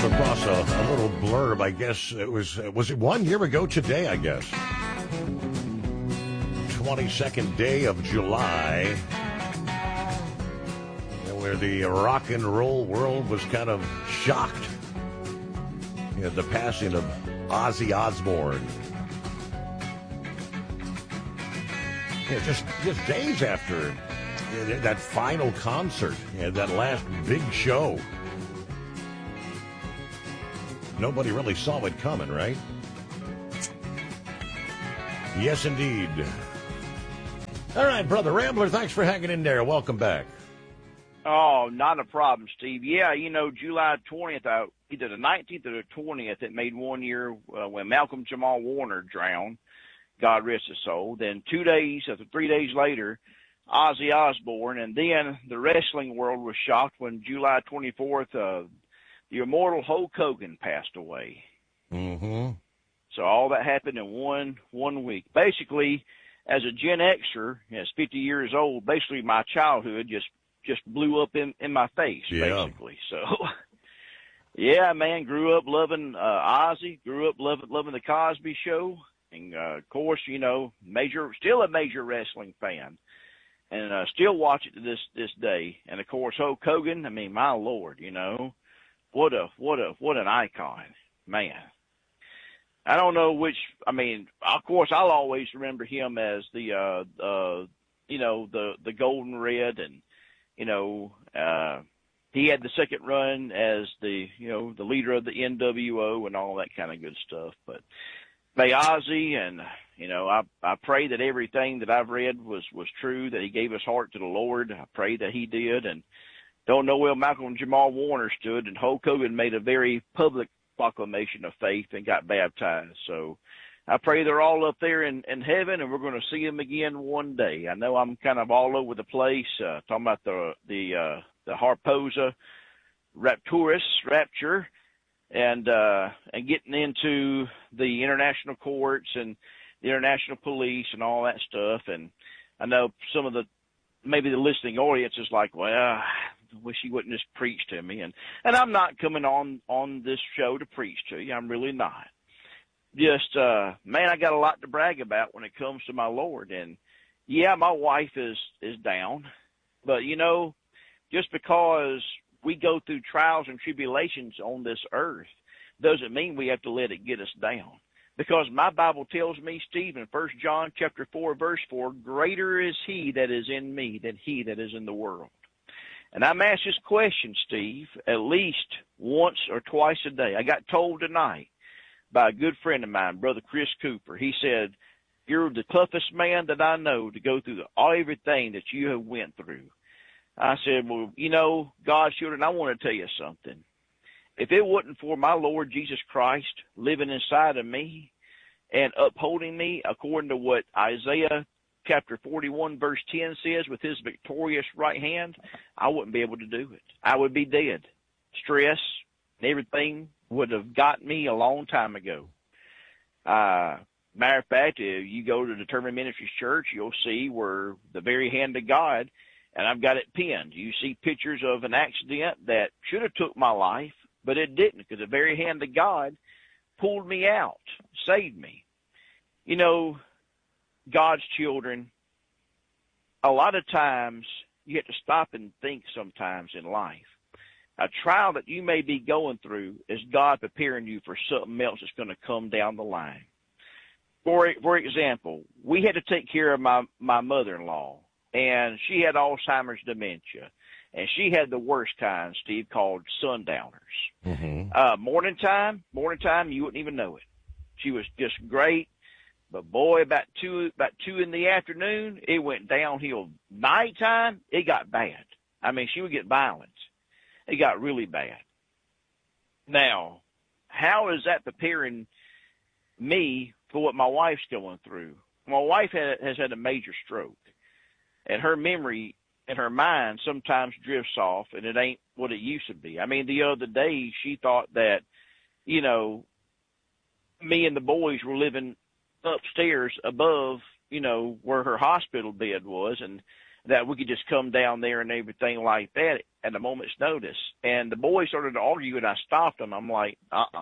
came across a little blurb. I guess was it 1 year ago today, I guess. 22nd day of July, where the rock and roll world was kind of shocked at the passing of Ozzy Osbourne. Just days after that final concert, that last big show. Nobody really saw it coming, right? Yes, indeed. All right, Brother Rambler, thanks for hanging in there. Welcome back. Oh, not a problem, Steve. Yeah, July 20th, either the 19th or the 20th, it made 1 year when Malcolm Jamal Warner drowned. God rest his soul. Then 3 days later, Ozzy Osbourne. And then the wrestling world was shocked when July 24th, the immortal Hulk Hogan passed away. Mm-hmm. So all that happened in one week. Basically, as a Gen Xer, as 50 years old, basically my childhood just blew up in my face, basically. So, yeah, man, grew up loving Ozzy, grew up loving the Cosby Show, and of course, still a major wrestling fan, and still watch it to this day. And of course, Hulk Hogan. I mean, my Lord, what an icon, man. I don't know which. I mean, of course, I'll always remember him as the Golden Red, and he had the second run as the leader of the NWO and all that kind of good stuff. But may Ozzy, and I pray that everything that I've read was true, that he gave his heart to the Lord. I pray that he did, and don't know where Malcolm Jamal Warner stood, and Hulk Hogan made a very public proclamation of faith and got baptized. So I pray they're all up there in heaven, and we're going to see them again one day. I know I'm kind of all over the place, talking about the Harposa Rapture, and getting into the international courts and the international police and all that stuff. And I know maybe the listening audience is like, well, I wish he wouldn't just preach to me. And I'm not coming on this show to preach to you. I'm really not. Just, man, I got a lot to brag about when it comes to my Lord. And yeah, my wife is down, but just because we go through trials and tribulations on this earth doesn't mean we have to let it get us down. Because my Bible tells me, Steve, in 1 John chapter 4, verse 4, greater is he that is in me than he that is in the world. And I'm asked this question, Steve, at least once or twice a day. I got told tonight by a good friend of mine, Brother Chris Cooper. He said, you're the toughest man that I know to go through everything that you have went through. I said, well, God's children, I want to tell you something. If it wasn't for my Lord Jesus Christ living inside of me and upholding me according to what Isaiah chapter 41 verse 10 says, with his victorious right hand, I wouldn't be able to do it. I would be dead. Stress and everything would have got me a long time ago. Matter of fact, if you go to the Determined Ministries Church, you'll see where the very hand of God, and I've got it pinned. You see pictures of an accident that should have took my life, but it didn't, because the very hand of God pulled me out, saved me. God's children, a lot of times you have to stop and think sometimes in life. A trial that you may be going through is God preparing you for something else that's going to come down the line. For example, we had to take care of my mother-in-law, and she had Alzheimer's dementia, and she had the worst kind, Steve, called sundowners. Mm-hmm. Morning time, you wouldn't even know it. She was just great. But boy, about two in the afternoon, it went downhill. Nighttime, it got bad. I mean, she would get violent. It got really bad. Now, how is that preparing me for what my wife's going through? My wife has had a major stroke, and her memory and her mind sometimes drifts off, and it ain't what it used to be. I mean, the other day, she thought that, me and the boys were living upstairs above, where her hospital bed was, and that we could just come down there and everything like that at a moment's notice. And the boys started to argue, and I stopped them. I'm like,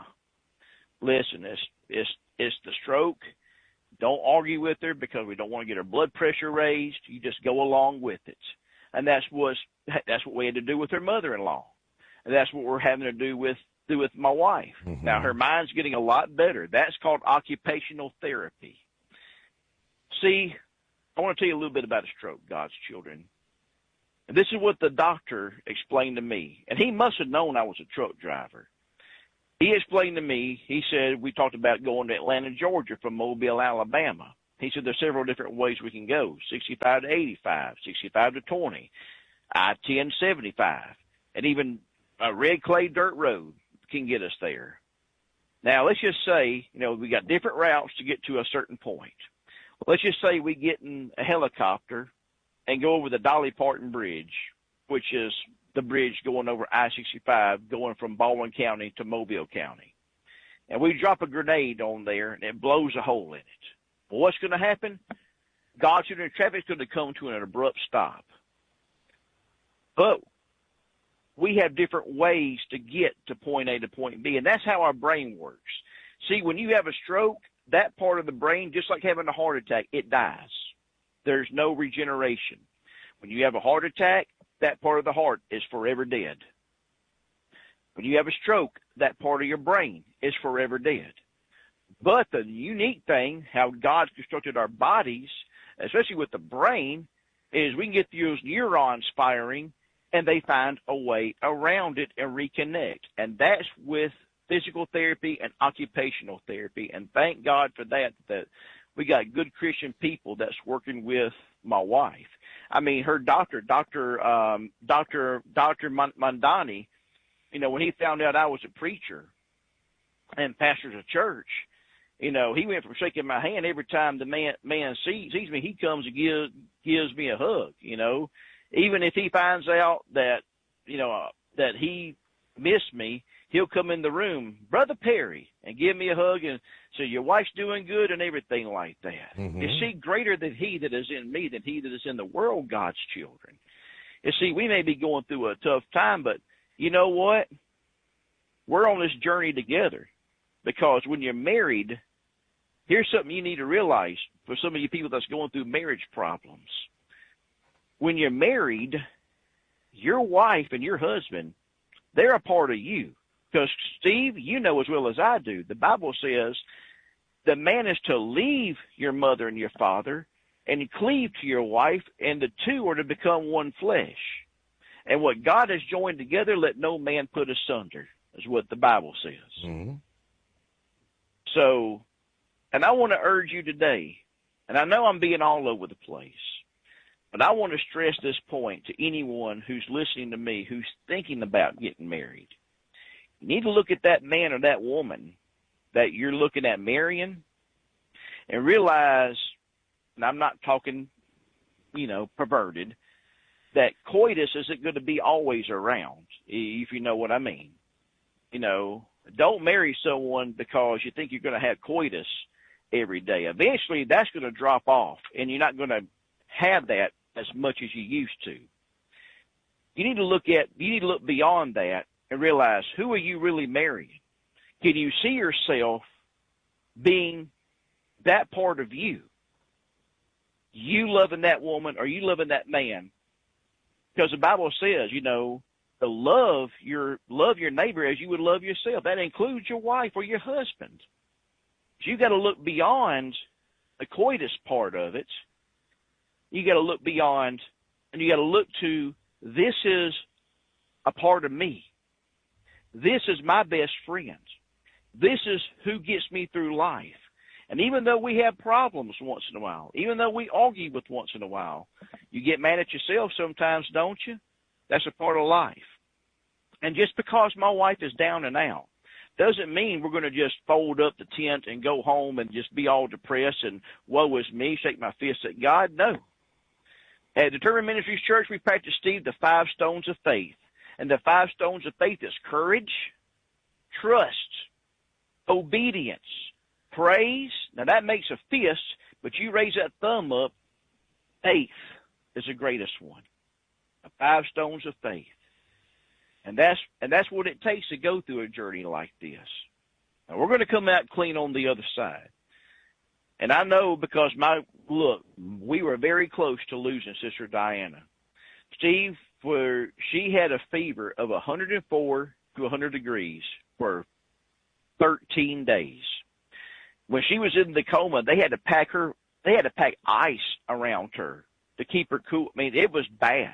listen, it's the stroke. Don't argue with her because we don't want to get her blood pressure raised. You just go along with it. And that's what we had to do with her mother-in-law. And that's what we're having to do with my wife. Mm-hmm. Now, her mind's getting a lot better. That's called occupational therapy. See, I want to tell you a little bit about a stroke, God's children. And this is what the doctor explained to me. And he must have known I was a truck driver. He explained to me, he said, we talked about going to Atlanta, Georgia from Mobile, Alabama. He said there's several different ways we can go, 65 to 85, 65 to 20, I-10, 75, and even a red clay dirt road can get us there. Now, let's just say, we got different routes to get to a certain point. Let's just say we get in a helicopter and go over the Dolly Parton Bridge, which is the bridge going over I-65, going from Baldwin County to Mobile County. And we drop a grenade on there, and it blows a hole in it. Well, what's going to happen? God's children, traffic's going to come to an abrupt stop. But we have different ways to get to point A to point B, and that's how our brain works. See, when you have a stroke, that part of the brain, just like having a heart attack, it dies. There's no regeneration. When you have a heart attack, that part of the heart is forever dead. When you have a stroke, that part of your brain is forever dead. But the unique thing, how God's constructed our bodies, especially with the brain, is we can get those neurons firing, and they find a way around it and reconnect. And that's with physical therapy and occupational therapy. And thank God for that we got good Christian people that's working with my wife. I mean, her Dr. Mandani, when he found out I was a preacher and pastors a church, he went from shaking my hand every time the man sees me, he comes and gives me a hug, Even if he finds out that, that he missed me, he'll come in the room, Brother Perry, and give me a hug and say, your wife's doing good and everything like that. Mm-hmm. You see, greater than he that is in me than he that is in the world, God's children. You see, we may be going through a tough time, but you know what? We're on this journey together, because when you're married, here's something you need to realize for some of you people that's going through marriage problems. When you're married, your wife and your husband, they're a part of you. Because, Steve, you know as well as I do, the Bible says the man is to leave your mother and your father and cleave to your wife, and the two are to become one flesh. And what God has joined together, let no man put asunder, is what the Bible says. Mm-hmm. So, and I want to urge you today, and I know I'm being all over the place, but I want to stress this point to anyone who's listening to me, who's thinking about getting married. You need to look at that man or that woman that you're looking at marrying and realize, and I'm not talking, perverted, that coitus isn't going to be always around, if you know what I mean. Don't marry someone because you think you're going to have coitus every day. Eventually, that's going to drop off, and you're not going to have that as much as you used to. You need to look beyond that and realize, who are you really marrying? Can you see yourself being that part of you? You loving that woman, or you loving that man? Because the Bible says, to love your neighbor as you would love yourself. That includes your wife or your husband. So you got to look beyond the coitus part of it. You got to look beyond, and you got to look to, this is a part of me. This is my best friend. This is who gets me through life. And even though we have problems once in a while, even though we argue with once in a while, you get mad at yourself sometimes, don't you? That's a part of life. And just because my wife is down and out doesn't mean we're going to just fold up the tent and go home and just be all depressed and woe is me, shake my fist at God. No. At Determined Ministries Church, we practice, Steve, the 5 stones of faith. And the 5 stones of faith is courage, trust, obedience, praise. Now, that makes a fist, but you raise that thumb up. Faith is the greatest one. The 5 stones of faith. And that's what it takes to go through a journey like this. Now, we're going to come out clean on the other side. And I know because we were very close to losing Sister Diana. Steve, where she had a fever of 104 to 100 degrees for 13 days. When she was in the coma, they had to pack ice around her to keep her cool. I mean, it was bad.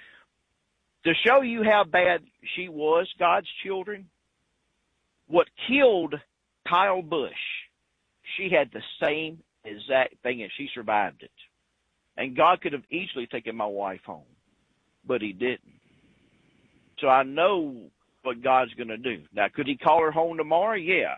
To show you how bad she was, God's children, what killed Kyle Busch, she had the same exact thing and she survived it. And God could have easily taken my wife home, but he didn't. So I know what God's going to do. Now, could he call her home tomorrow? Yeah.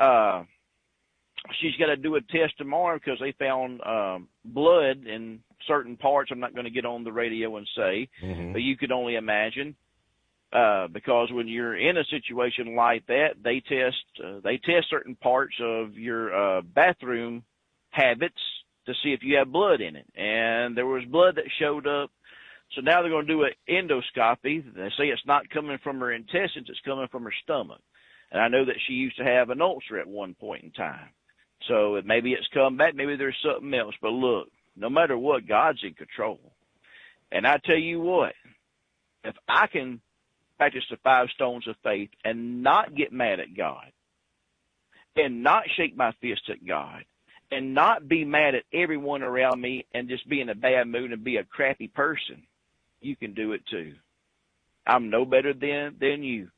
She's got to do a test tomorrow because they found blood in certain parts. I'm not going to get on the radio and say, but you could only imagine. Because when you're in a situation like that, they test certain parts of your bathroom habits to see if you have blood in it. And there was blood that showed up. So now they're going to do an endoscopy. They say it's not coming from her intestines, it's coming from her stomach. And I know that she used to have an ulcer at one point in time. So maybe it's come back, maybe there's something else. But look, no matter what, God's in control. And I tell you what, if I can practice the 5 stones of faith and not get mad at God and not shake my fist at God and not be mad at everyone around me and just be in a bad mood and be a crappy person, you can do it too. I'm no better than you.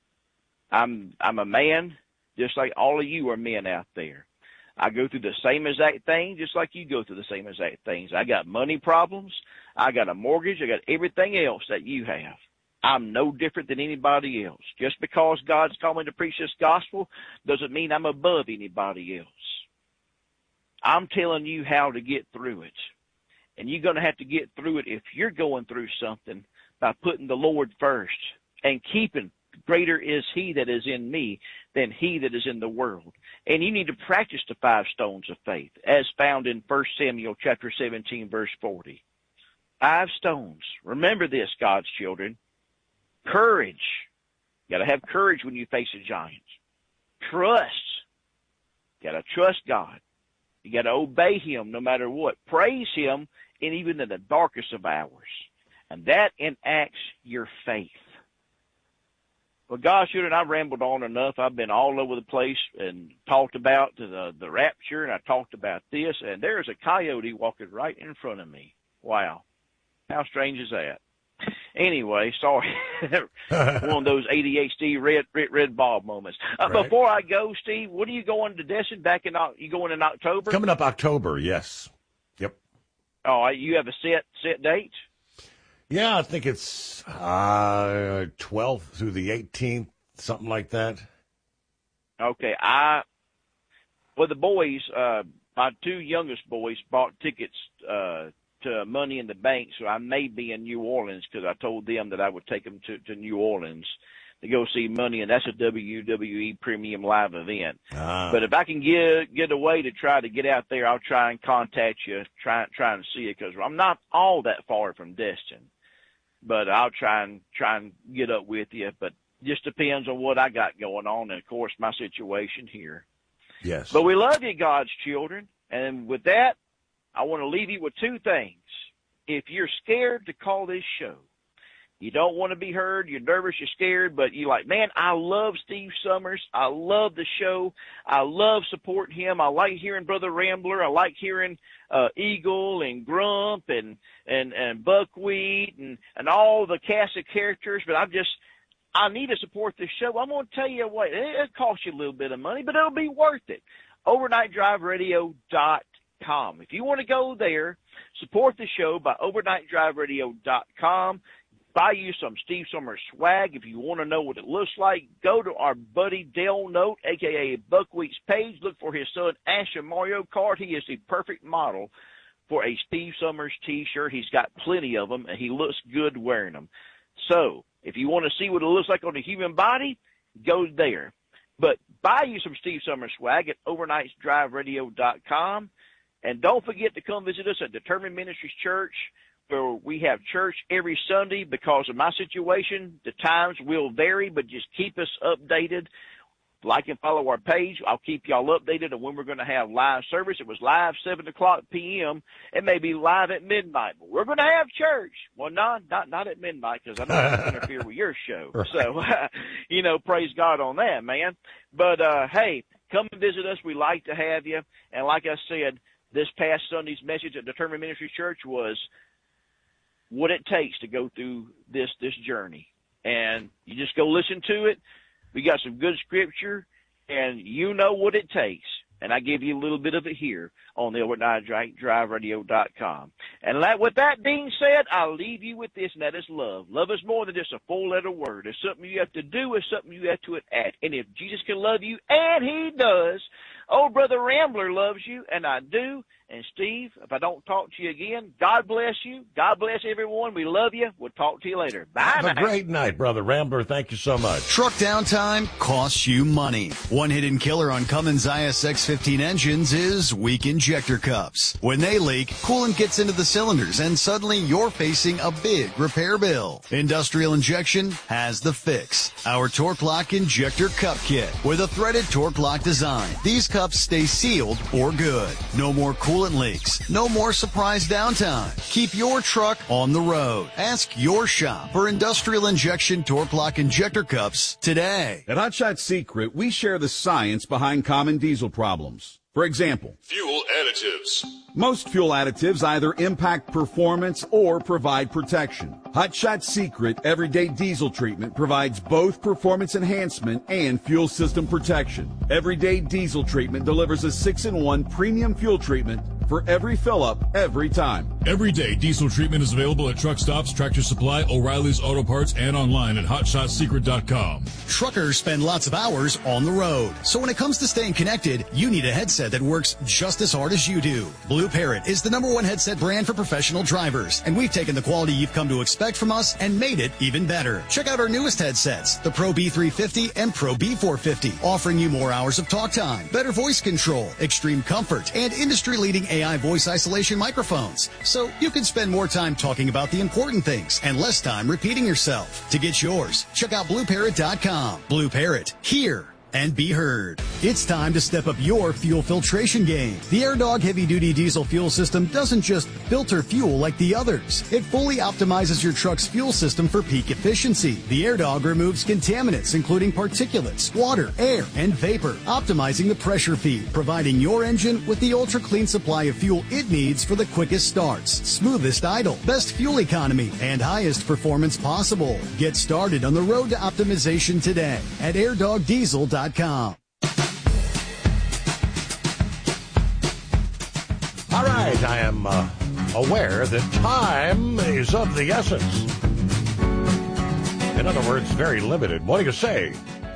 I'm a man just like all of you are men out there. I go through the same exact thing just like you go through the same exact things. I got money problems. I got a mortgage. I got everything else that you have. I'm no different than anybody else. Just because God's called me to preach this gospel doesn't mean I'm above anybody else. I'm telling you how to get through it. And you're going to have to get through it if you're going through something by putting the Lord first and keeping greater is he that is in me than he that is in the world. And you need to practice the 5 stones of faith as found in 1 Samuel chapter 17, verse 40. 5 stones. Remember this, God's children. Courage. You got to have courage when you face a giant. Trust. You got to trust God. You got to obey him no matter what. Praise him even in the darkest of hours. And that enacts your faith. Well, God's children, I've rambled on enough. I've been all over the place and talked about the rapture, and I talked about this, and there's a coyote walking right in front of me. Wow. How strange is that? Anyway, sorry. One of those ADHD red Bob moments. Right. Before I go, Steve, what are you going to Destin you going in October? Coming up October, yes. Yep. Oh, you have a set date? Yeah, I think it's 12th through the 18th, something like that. Okay. The boys, my 2 youngest boys bought tickets to Money in the Bank, so I may be in New Orleans because I told them that I would take them to New Orleans to go see Money, and that's a WWE Premium Live event. But if I can get away to try to get out there, I'll try and contact you, try and see it, because I'm not all that far from Destin. But I'll try and get up with you. But just depends on what I got going on and, of course, my situation here. Yes. But we love you, God's children. And with that, I want to leave you with 2 things. If you're scared to call this show, you don't want to be heard, you're nervous, you're scared, but you're like, man, I love Steve Summers. I love the show. I love supporting him. I like hearing Brother Rambler. I like hearing Eagle and Grump and Buckwheat and all the cast of characters, but I need to support this show. I'm going to tell you what, it'll cost you a little bit of money, but it'll be worth it. OvernightDriveRadio.com. If you want to go there, support the show by OvernightDriveRadio.com. Buy you some Steve Summers swag. If you want to know what it looks like, go to our buddy Dale Note, a.k.a. Buckwheat's page. Look for his son, Ashton Mario Kart. He is the perfect model for a Steve Summers T-shirt. He's got plenty of them, and he looks good wearing them. So if you want to see what it looks like on the human body, go there. But buy you some Steve Summers swag at OvernightDriveRadio.com. And don't forget to come visit us at Determined Ministries Church, where we have church every Sunday. Because of my situation, the times will vary, but just keep us updated. Like and follow our page. I'll keep y'all updated on when we're going to have live service. It was live 7 o'clock p.m. It may be live at midnight, but we're going to have church. Well, not at midnight, because I don't want to interfere with your show. Right. So, praise God on that, man. But, hey, come and visit us. We like to have you. And like I said, this past Sunday's message at Determined Ministry Church was what it takes to go through this journey. And you just go listen to it. We got some good scripture, and you know what it takes. And I give you a little bit of it here on the OvernightDriveRadio.com. And with that being said, I'll leave you with this, and that is love. Love is more than just a four-letter word. It's something you have to do. It's something you have to act. And if Jesus can love you, and he does, old Brother Rambler loves you, and I do. And Steve, if I don't talk to you again, God bless you. God bless everyone. We love you. We'll talk to you later. Bye. Have a great night, Brother Rambler. Thank you so much. Truck downtime costs you money. One hidden killer on Cummins ISX-15 engines is weak injector cups. When they leak, coolant gets into the cylinders, and suddenly you're facing a big repair bill. Industrial Injection has the fix. Our Torque Lock Injector Cup Kit with a threaded Torque Lock design. These cups stay sealed for good. No more coolant leaks. No more surprise downtime. Keep your truck on the road. Ask your shop for Industrial Injection Torque Lock Injector Cups today. At Hot Shot Secret, we share the science behind common diesel problems. For example, fuel additives. Most fuel additives either impact performance or provide protection. Hot Shot Secret Everyday Diesel Treatment provides both performance enhancement and fuel system protection. Everyday Diesel Treatment delivers a 6-in-1 premium fuel treatment for every fill-up, every time. Everyday Diesel Treatment is available at truck stops, Tractor Supply, O'Reilly's Auto Parts, and online at HotShotSecret.com. Truckers spend lots of hours on the road. So when it comes to staying connected, you need a headset that works just as hard as you do. Blue Parrot is the #1 headset brand for professional drivers, and we've taken the quality you've come to expect from us and made it even better. Check out our newest headsets, the Pro B350 and Pro B450, offering you more hours of talk time, better voice control, extreme comfort, and industry-leading AI voice isolation microphones. So you can spend more time talking about the important things and less time repeating yourself. To get yours, check out BlueParrot.com. Blue Parrot, hear and be heard. It's time to step up your fuel filtration game. The AirDog heavy-duty diesel fuel system doesn't just filter fuel like the others. It fully optimizes your truck's fuel system for peak efficiency. The AirDog removes contaminants, including particulates, water, air, and vapor, optimizing the pressure feed, providing your engine with the ultra-clean supply of fuel it needs for the quickest starts, smoothest idle, best fuel economy, and highest performance possible. Get started on the road to optimization today at airdogdiesel.com. All right, I am aware that time is of the essence. In other words, very limited. What do you say?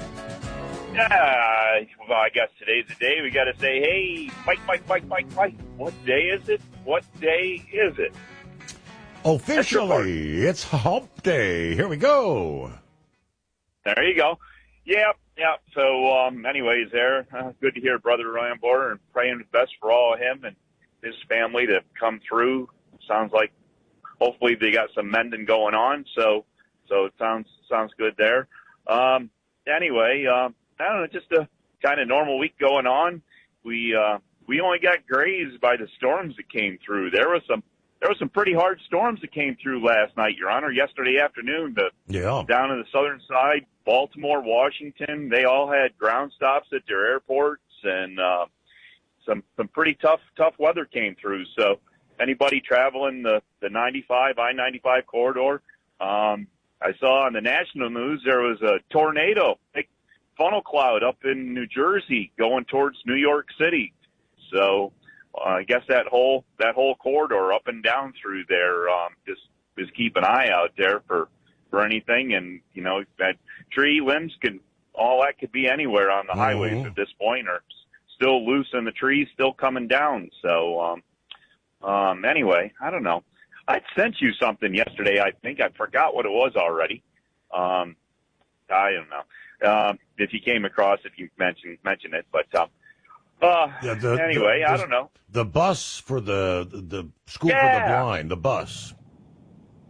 Well, I guess today's the day. We got to say, hey, Mike. What day is it? What day is it? Officially, it's Hump Day. Here we go. There you go. Yep. So, anyways, good to hear Brother Rambler, and praying the best for all of him and his family to come through. Sounds like hopefully they got some mending going on. So it sounds good there. Anyway, I don't know, just a kind of normal week going on. We only got grazed by the storms that came through. There was some pretty hard storms that came through last night, Your Honor. Yesterday afternoon, down in the southern side, Baltimore, Washington, they all had ground stops at their airports, and some pretty tough weather came through. So anybody traveling the I-95 corridor, I saw on the national news there was a tornado, big funnel cloud up in New Jersey going towards New York City. So I guess that whole corridor up and down through there, just keep an eye out there for anything. And, that tree limbs all that could be anywhere on the highways at this point, or still loose in the trees, still coming down. So, anyway, I don't know. I sent you something yesterday. I think I forgot what it was already. I don't know. If you came across it, you mention it, but, anyway, I don't know. The bus for the school for the blind, the bus.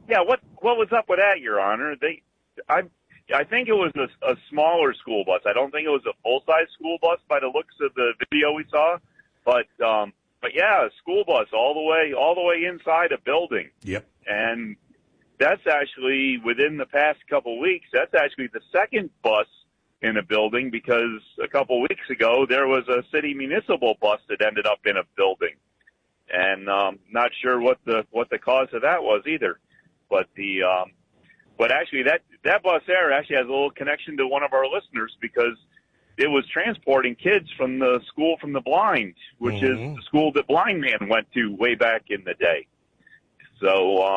Yeah, what was up with that, Your Honor? I think it was a smaller school bus. I don't think it was a full-size school bus by the looks of the video we saw. But yeah, a school bus all the way inside a building. Yep. And that's actually, within the past couple weeks, that's actually the second bus in a building, because a couple weeks ago there was a city municipal bus that ended up in a building. And not sure what the cause of that was either. But actually that bus there actually has a little connection to one of our listeners, because it was transporting kids from the School from the Blind, which is the school that Blind Man went to way back in the day. So